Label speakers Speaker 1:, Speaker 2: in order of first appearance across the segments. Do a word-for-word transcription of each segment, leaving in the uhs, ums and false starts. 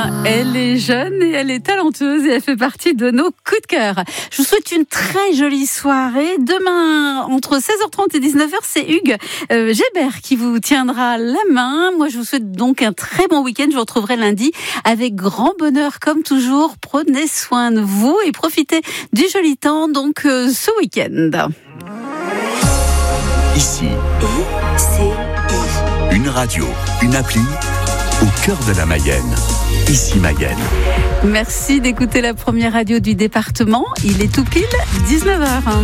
Speaker 1: Elle est jeune et elle est talentueuse et elle fait partie de nos coups de cœur. Je vous souhaite une très jolie soirée. Demain, entre seize heures trente et dix-neuf heures, c'est Hugues euh, Gébert qui vous tiendra la main. Moi, je vous souhaite donc un très bon week-end. Je vous retrouverai lundi avec grand bonheur, comme toujours. Prenez soin de vous et profitez du joli temps donc euh, ce week-end.
Speaker 2: Ici,
Speaker 3: I C I.
Speaker 2: une radio, une appli au cœur de la Mayenne. Ici Mayenne.
Speaker 1: Merci d'écouter la première radio du département. Il est tout pile dix-neuf heures.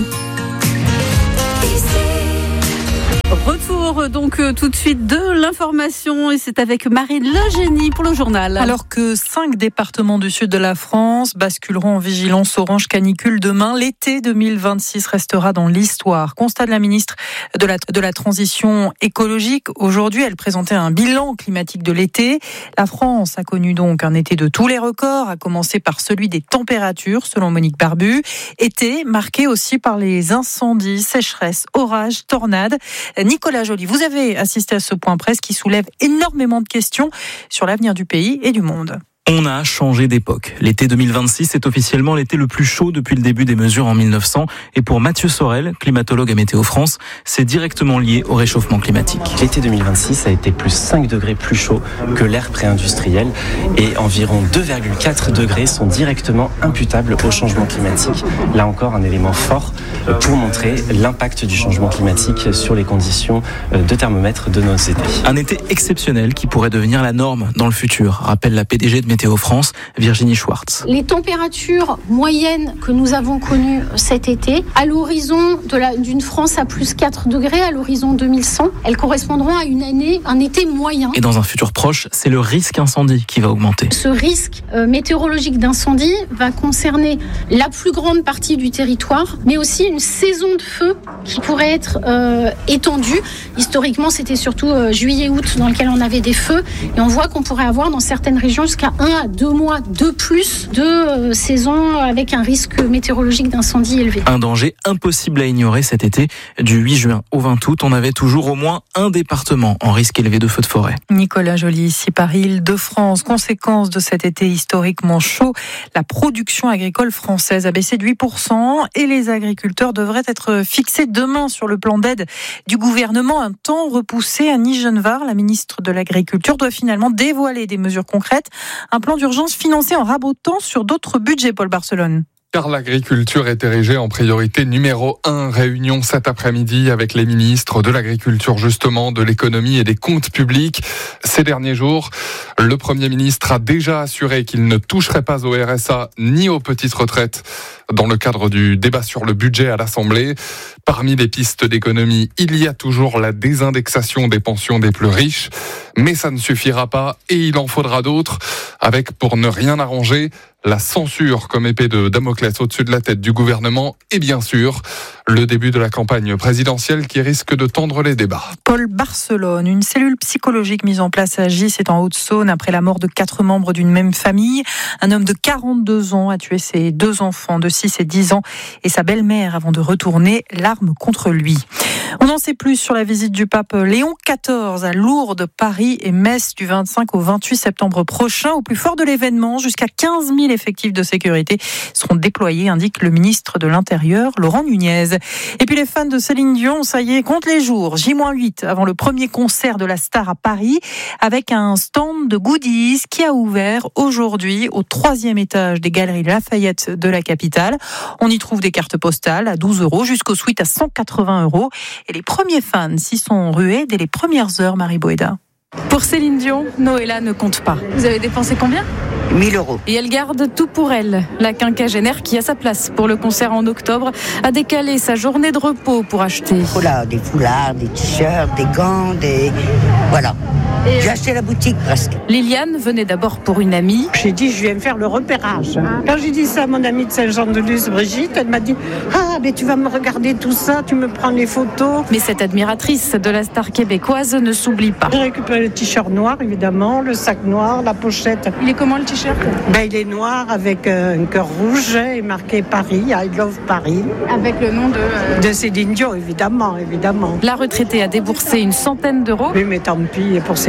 Speaker 1: Retour donc euh, tout de suite de l'information et c'est avec Marine Legénie pour le journal.
Speaker 4: Alors que cinq départements du sud de la France basculeront en vigilance orange canicule demain, l'été deux mille vingt-six restera dans l'histoire. Constat de la ministre de la, de la Transition écologique. Aujourd'hui, elle présentait un bilan climatique de l'été. La France a connu donc un été de tous les records, à commencer par celui des températures, selon Monique Barbu. Été marqué aussi par les incendies, sécheresses, orages, tornades. Nicolas Joly, vous avez assisté à ce point presse qui soulève énormément de questions sur l'avenir du pays et du monde.
Speaker 5: On a changé d'époque. L'été deux mille vingt-six est officiellement l'été le plus chaud depuis le début des mesures en mille neuf cents. Et pour Mathieu Sorel, climatologue à Météo France, c'est directement lié au réchauffement climatique.
Speaker 6: L'été deux mille vingt-six a été plus cinq degrés plus chaud que l'ère pré-industrielle et environ deux virgule quatre degrés sont directement imputables au changement climatique. Là encore, un élément fort pour montrer l'impact du changement climatique sur les conditions de thermomètre de nos étés.
Speaker 5: Un été exceptionnel qui pourrait devenir la norme dans le futur, rappelle la P D G de Météo France, Virginie Schwartz.
Speaker 7: Les températures moyennes que nous avons connues cet été, à l'horizon de la, d'une France à plus quatre degrés, à l'horizon deux mille cent, elles correspondront à une année, un été moyen.
Speaker 5: Et dans un futur proche, c'est le risque incendie qui va augmenter.
Speaker 7: Ce risque euh, météorologique d'incendie va concerner la plus grande partie du territoire, mais aussi une saison de feu qui pourrait être euh, étendue. Historiquement, c'était surtout euh, juillet-août dans lequel on avait des feux, et on voit qu'on pourrait avoir dans certaines régions jusqu'à un à deux mois de plus de euh, saison avec un risque météorologique d'incendie élevé.
Speaker 5: Un danger impossible à ignorer cet été. Du huit juin au vingt août, on avait toujours au moins un département en risque élevé de feux de forêt.
Speaker 4: Nicolas Joly, ici par Île-de-France. Conséquence de cet été historiquement chaud, la production agricole française a baissé de huit pour cent et les agriculteurs devraient être fixés demain sur le plan d'aide du gouvernement. Un temps repoussé. Annie Genevard, la ministre de l'Agriculture, doit finalement dévoiler des mesures concrètes. Un plan d'urgence financé en rabotant sur d'autres budgets, Paul Barcelone.
Speaker 8: Car l'agriculture est érigée en priorité numéro un. Réunion cet après-midi avec les ministres de l'Agriculture, justement, de l'économie et des comptes publics. Ces derniers jours, le Premier ministre a déjà assuré qu'il ne toucherait pas au R S A ni aux petites retraites dans le cadre du débat sur le budget à l'Assemblée. Parmi les pistes d'économie, il y a toujours la désindexation des pensions des plus riches. Mais ça ne suffira pas et il en faudra d'autres, avec, pour ne rien arranger, la censure comme épée de Damoclès au-dessus de la tête du gouvernement et bien sûr le début de la campagne présidentielle qui risque de tendre les débats.
Speaker 4: Paul Barcelone, une cellule psychologique mise en place à Gis, c'est en Haute-Saône après la mort de quatre membres d'une même famille. Un homme de quarante-deux ans a tué ses deux enfants de six et dix ans et sa belle-mère avant de retourner l'arme contre lui. On en sait plus sur la visite du pape Léon quatorze à Lourdes, Paris et Metz du vingt-cinq au vingt-huit septembre prochain. Au plus fort de l'événement, jusqu'à quinze mille effectifs de sécurité seront déployés, indique le ministre de l'Intérieur, Laurent Nunez. Et puis les fans de Céline Dion, ça y est, comptent les jours. J huit avant le premier concert de la star à Paris, avec un stand de goodies qui a ouvert aujourd'hui au troisième étage des Galeries Lafayette de la capitale. On y trouve des cartes postales à douze euros jusqu'aux suites à cent quatre-vingts euros. Et les premiers fans s'y sont rués dès les premières heures, Marie Boéda.
Speaker 1: Pour Céline Dion, Noëlla ne compte pas. Vous avez dépensé combien ?
Speaker 9: mille euros.
Speaker 1: Et elle garde tout pour elle. La quinquagénaire qui a sa place pour le concert en octobre a décalé sa journée de repos pour acheter.
Speaker 9: Voilà, des foulards, des t-shirts, des gants, des... Voilà. Et j'ai acheté la boutique presque.
Speaker 1: Liliane venait d'abord pour une amie.
Speaker 10: J'ai dit, je viens faire le repérage. Quand j'ai dit ça à mon amie de Saint-Jean-de-Luz, Brigitte, elle m'a dit, ah, mais tu vas me regarder tout ça, tu me prends les photos.
Speaker 1: Mais cette admiratrice de la star québécoise ne s'oublie pas.
Speaker 10: J'ai récupéré le t-shirt noir, évidemment, le sac noir, la pochette.
Speaker 1: Il est comment le t-shirt ?
Speaker 10: Ben, il est noir avec un cœur rouge et marqué Paris, I love Paris.
Speaker 1: Avec le nom de... Euh...
Speaker 10: De Céline Dion, évidemment, évidemment.
Speaker 1: La retraitée a déboursé une centaine d'euros.
Speaker 10: Oui, mais tant pis pour Céline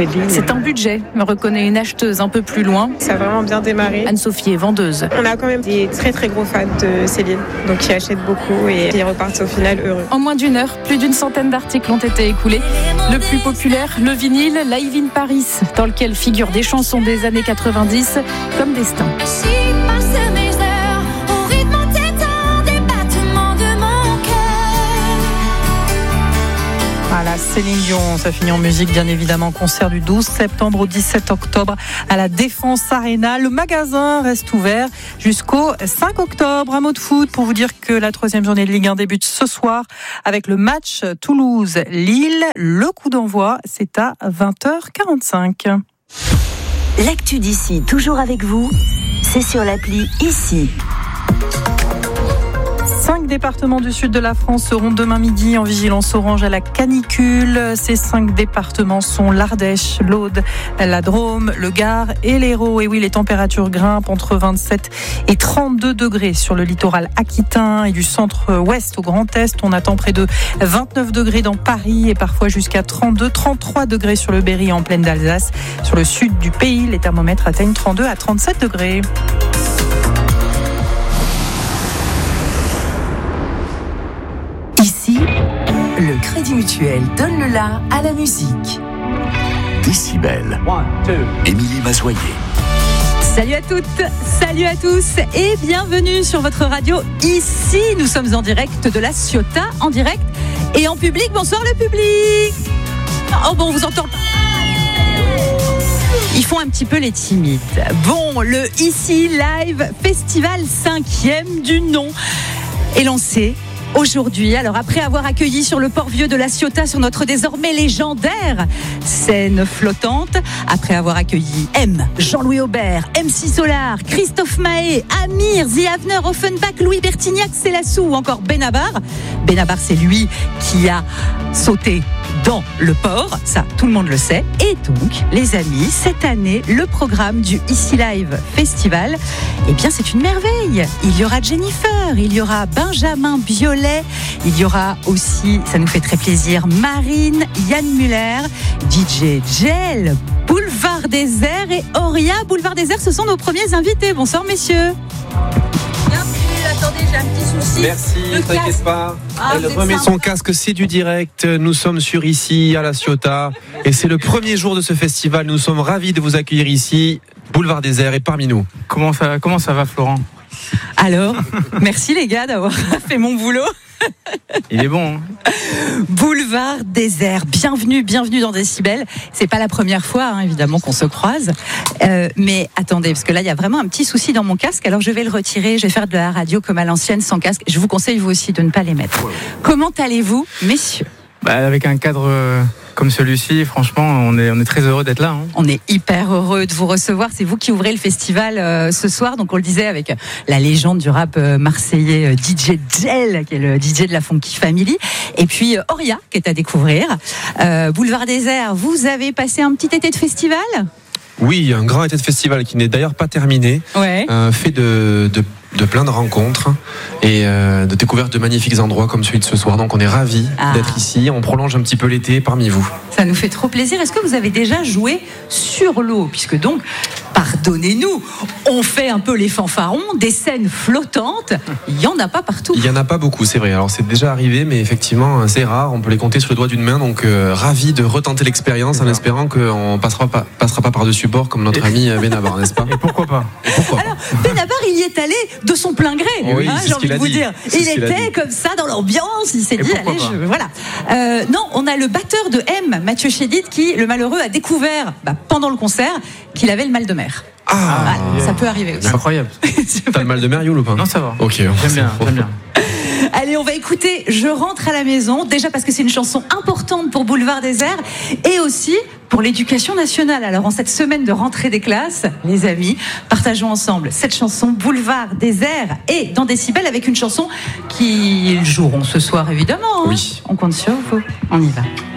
Speaker 10: Céline.
Speaker 4: C'est un budget, me reconnaît une acheteuse un peu plus loin.
Speaker 10: Ça a vraiment bien démarré.
Speaker 4: Anne-Sophie est vendeuse.
Speaker 10: On a quand même des très très gros fans de Céline, donc ils achètent beaucoup et ils repartent au final heureux.
Speaker 4: En moins d'une heure, plus d'une centaine d'articles ont été écoulés. Le plus populaire, le vinyle Live in Paris, dans lequel figurent des chansons des années quatre-vingt-dix comme Destin. Voilà, Céline Dion, ça finit en musique bien évidemment. Concert du douze septembre au dix-sept octobre à la Défense Arena. Le magasin reste ouvert jusqu'au cinq octobre. Un mot de foot pour vous dire que la troisième journée de Ligue un débute ce soir avec le match Toulouse-Lille. Le coup d'envoi, c'est à vingt heures quarante-cinq.
Speaker 3: L'actu d'ici, toujours avec vous, c'est sur l'appli Ici.
Speaker 4: Cinq départements du sud de la France seront demain midi en vigilance orange à la canicule. Ces cinq départements sont l'Ardèche, l'Aude, la Drôme, le Gard et l'Hérault. Et oui, les températures grimpent entre vingt-sept et trente-deux degrés sur le littoral aquitain et du centre-ouest au Grand Est. On attend près de vingt-neuf degrés dans Paris et parfois jusqu'à trente-deux, trente-trois degrés sur le Berry en plaine d'Alsace. Sur le sud du pays, les thermomètres atteignent trente-deux à trente-sept degrés.
Speaker 3: Ici, le Crédit Mutuel donne le la à la musique.
Speaker 2: Décibel. Émilie Mazoyer.
Speaker 1: Salut à toutes, salut à tous et bienvenue sur votre radio Ici. Nous sommes en direct de la Ciotat, en direct et en public. Bonsoir le public. Oh bon, on vous entend pas. Ils font un petit peu les timides. Bon, le Ici Live Festival cinquième du nom est lancé aujourd'hui. Alors après avoir accueilli sur le port vieux de la Ciotat sur notre désormais légendaire scène flottante, après avoir accueilli M, Jean-Louis Aubert, M C Solar, Christophe Mahé, Amir, The Avener, Offenbach, Louis Bertignac, Célassou ou encore Benabar. Benabar, c'est lui qui a sauté dans le port, ça tout le monde le sait. Et donc, les amis, cette année, le programme du Ici Live Festival, eh bien c'est une merveille. Il y aura Jennifer, il y aura Benjamin Biolay, il y aura aussi, ça nous fait très plaisir, Marine, Yann Muller, D J Gel, Boulevard Désert et Auria. Boulevard Désert, ce sont nos premiers invités. Bonsoir messieurs. Attendez, j'ai un petit souci.
Speaker 11: Merci, t'inquiète pas. Ah, Elle remet son casque, c'est du direct. Nous sommes sur Ici, à la Ciotat. Et c'est le premier jour de ce festival. Nous sommes ravis de vous accueillir ici. Boulevard Désert est parmi nous.
Speaker 5: Comment ça, comment ça va, Florent ?
Speaker 1: Alors, merci les gars d'avoir fait mon boulot.
Speaker 5: Il est bon. Hein.
Speaker 1: Boulevard Désert, bienvenue, bienvenue dans Décibel. C'est pas la première fois, hein, évidemment, qu'on se croise. Euh, mais attendez, parce que là, il y a vraiment un petit souci dans mon casque. Alors, je vais le retirer. Je vais faire de la radio comme à l'ancienne, sans casque. Je vous conseille, vous aussi, de ne pas les mettre. Comment allez-vous, messieurs ?
Speaker 5: Bah, avec un cadre euh, comme celui-ci, franchement, on est, on est très heureux d'être là. Hein.
Speaker 1: On est hyper heureux de vous recevoir. C'est vous qui ouvrez le festival euh, ce soir. Donc, on le disait avec la légende du rap euh, marseillais euh, D J Gel, qui est le D J de la Funky Family. Et puis, euh, Auria, qui est à découvrir. Euh, Boulevard Désert, vous avez passé un petit été de festival ?
Speaker 11: Oui, un grand été de festival qui n'est d'ailleurs pas terminé.
Speaker 1: Ouais.
Speaker 11: Euh, fait de... de... de plein de rencontres et euh, de découvertes de magnifiques endroits comme celui de ce soir. Donc on est ravis ah. d'être ici. On prolonge un petit peu l'été parmi vous.
Speaker 1: Ça nous fait trop plaisir. Est-ce que vous avez déjà joué sur l'eau ? Puisque donc, pardonnez-nous, on fait un peu les fanfarons, des scènes flottantes. Il n'y en a pas partout.
Speaker 11: Il n'y en a pas beaucoup, c'est vrai. Alors c'est déjà arrivé, mais effectivement, c'est rare. On peut les compter sur le doigt d'une main. Donc euh, ravis de retenter l'expérience en espérant qu'on ne passera pas, passera pas par-dessus bord comme notre ami Benabar, n'est-ce pas ?
Speaker 5: Et pourquoi pas ?
Speaker 11: Et pourquoi
Speaker 1: Alors, Benabar, il y est allé de son plein gré,
Speaker 11: oui,
Speaker 1: hein, j'ai envie de vous
Speaker 11: dit.
Speaker 1: dire.
Speaker 11: C'est
Speaker 1: il était comme ça dans l'ambiance, il s'est dit, allez, je... voilà. Euh, non, on a le batteur de M, Mathieu Chédid, qui, le malheureux, a découvert bah, pendant le concert qu'il avait le mal de mer.
Speaker 11: Ah,
Speaker 1: voilà, ça peut arriver aussi.
Speaker 5: Incroyable.
Speaker 11: T'as le mal de mer, Youl, ou pas ?
Speaker 5: Non, ça va.
Speaker 11: Ok.
Speaker 5: J'aime bien, j'aime bien.
Speaker 1: Allez, on va écouter Je rentre à la maison, déjà parce que c'est une chanson importante pour Boulevard Désert et aussi pour l'éducation nationale. Alors en cette semaine de rentrée des classes, les amis, partageons ensemble cette chanson Boulevard Désert et dans Décibel avec une chanson qu'ils joueront ce soir évidemment.
Speaker 11: Oui.
Speaker 1: Hein. On compte sur vous, on y va.